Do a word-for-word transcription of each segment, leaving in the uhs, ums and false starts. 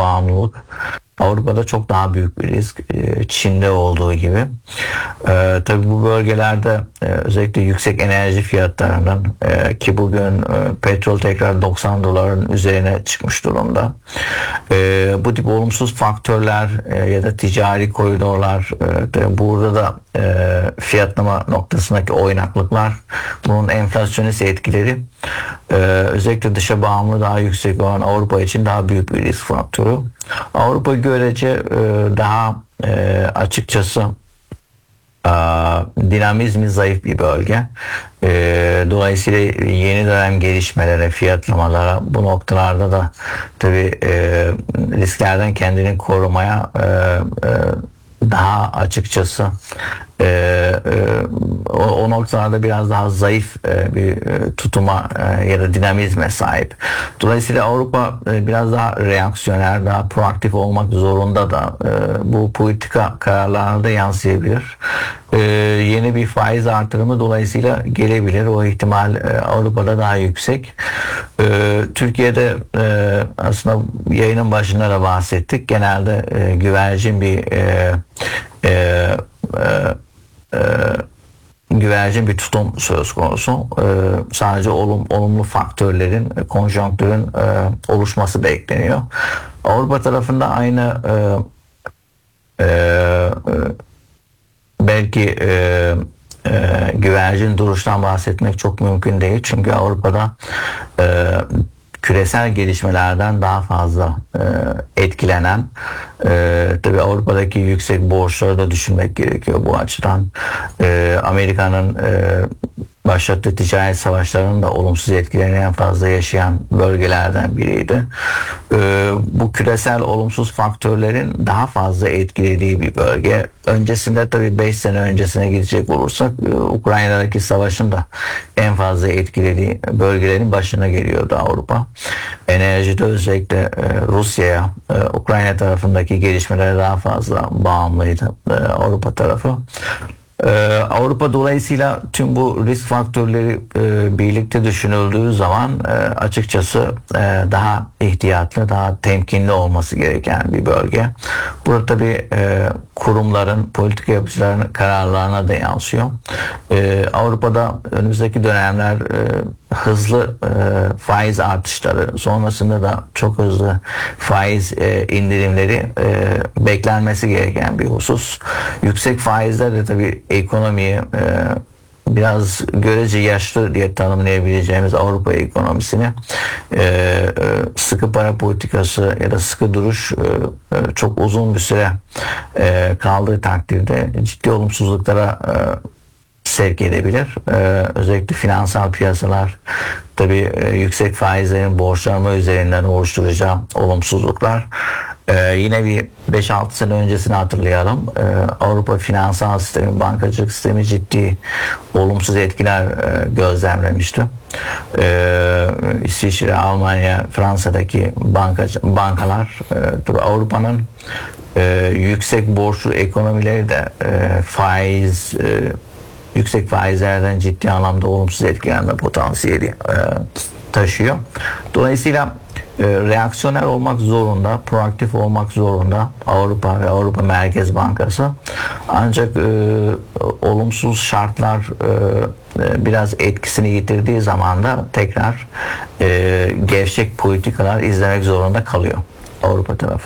bağımlılık Avrupa'da çok daha büyük bir risk. E, Çin'de olduğu gibi. E, tabii bu bölgelerde e, özellikle yüksek enerji fiyatlarının e, ki bugün e, petrol tekrar doksan doların üzerine çıkmış durumda. E, bu tip olumsuz faktörler e, ya da ticari koridorlar e, burada da e, fiyatlama noktasındaki oynaklıklar, bunun enflasyonist etkileri e, özellikle dışa bağımlı daha yüksek olan Avrupa için daha büyük bir risk faktörü. Avrupa görece e, daha e, açıkçası e, dinamizmi zayıf bir bölge. E, dolayısıyla yeni dönem gelişmelere, fiyatlamalara bu noktalarda da tabii e, risklerden kendini korumaya e, e, daha açıkçası e, e, o, o noktalarda biraz daha zayıf e, bir e, tutuma e, ya da dinamizme sahip. Dolayısıyla Avrupa e, biraz daha reaksiyoner, daha proaktif olmak zorunda da e, bu politika kararlarına da yansıyabilir. E, yeni bir faiz artırımı dolayısıyla gelebilir. O ihtimal e, Avrupa'da daha yüksek. E, Türkiye'de e, aslında yayının başında da bahsettik. Genelde e, güvercin bir e, e, e, e, güvercin bir tutum söz konusu. E, sadece olum, olumlu faktörlerin, konjonktürün e, oluşması bekleniyor. Avrupa tarafında aynı e, e, belki e, e, güvercin duruştan bahsetmek çok mümkün değil. Çünkü Avrupa'da e, küresel gelişmelerden daha fazla e, etkilenen, e, tabii Avrupa'daki yüksek borçları da düşünmek gerekiyor bu açıdan. E, Amerika'nın e, başlattığı ticaret savaşlarının da olumsuz etkilerini en fazla yaşayan bölgelerden biriydi. Ee, bu küresel olumsuz faktörlerin daha fazla etkilediği bir bölge. Öncesinde tabii beş sene öncesine gidecek olursak e, Ukrayna'daki savaşın da en fazla etkilediği bölgelerin başına geliyordu Avrupa. Enerjide özellikle e, Rusya'ya, e, Ukrayna tarafındaki gelişmelere daha fazla bağımlıydı e, Avrupa tarafı. Ee, Avrupa dolayısıyla tüm bu risk faktörleri e, birlikte düşünüldüğü zaman e, açıkçası e, daha ihtiyatlı, daha temkinli olması gereken bir bölge. Burada tabii e, kurumların, politika yapıcılarının kararlarına da yansıyor. E, Avrupa'da önümüzdeki dönemler e, hızlı e, faiz artışları, sonrasında da çok hızlı faiz e, indirimleri e, beklenmesi gereken bir husus. Yüksek faizler de tabii ekonomiyi e, biraz görece yaşlı diye tanımlayabileceğimiz Avrupa ekonomisini e, e, sıkı para politikası ya da sıkı duruş e, e, çok uzun bir süre e, kaldığı takdirde ciddi olumsuzluklara e, sevk edebilir. Ee, özellikle finansal piyasalar tabii e, yüksek faizlerin borçlanma üzerinden oluşturacağı olumsuzluklar. Ee, yine bir beş altı sene öncesini hatırlayalım. Ee, Avrupa finansal sistemi, bankacılık sistemi ciddi olumsuz etkiler e, gözlemlemişti. Ee, İsviçre, Almanya, Fransa'daki bankacı, bankalar e, Avrupa'nın e, yüksek borçlu ekonomileri de e, faiz e, yüksek faizlerden ciddi anlamda olumsuz etkilenme potansiyeli e, taşıyor. Dolayısıyla e, reaksiyoner olmak zorunda, proaktif olmak zorunda Avrupa ve Avrupa Merkez Bankası. Ancak e, olumsuz şartlar e, e, biraz etkisini yitirdiği zaman da tekrar e, gevşek politikalar izlemek zorunda kalıyor Avrupa tarafı.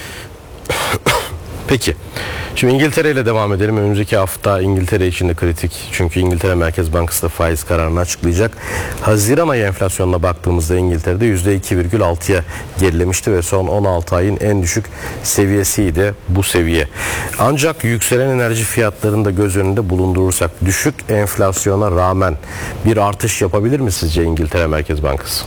Peki. Şimdi İngiltere ile devam edelim. Önümüzdeki hafta İngiltere için de kritik. Çünkü İngiltere Merkez Bankası da faiz kararını açıklayacak. Haziran ayı enflasyonuna baktığımızda İngiltere'de yüzde iki virgül altıya gerilemişti ve son on altı ayın en düşük seviyesiydi bu seviye. Ancak yükselen enerji fiyatlarını da göz önünde bulundurursak düşük enflasyona rağmen bir artış yapabilir mi sizce İngiltere Merkez Bankası?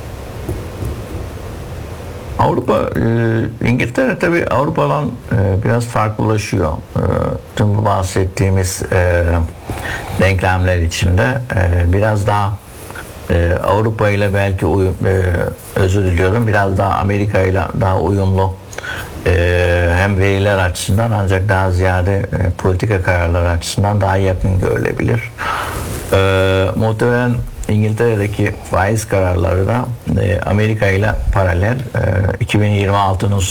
Avrupa, e, İngiltere tabii Avrupa'dan e, biraz farklılaşıyor. E, tüm bu bahsettiğimiz e, denklemler içinde e, biraz daha e, Avrupa ile belki uyum, e, özür diliyorum, biraz daha Amerika ile daha uyumlu e, hem veriler açısından ancak daha ziyade e, politika kararları açısından daha yakın görülebilir. E, muhtemelen İngiltere'deki faiz kararları da e, Amerika ile paralel e, iki bin yirmi altının